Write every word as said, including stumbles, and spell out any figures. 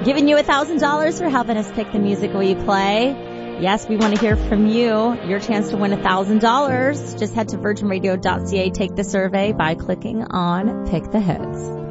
Giving you a thousand dollars for helping us pick the music we play. Yes, we want to hear from you. Your chance to win a thousand dollars. Just head to virgin radio dot c a. Take the survey by clicking on Pick the Hits.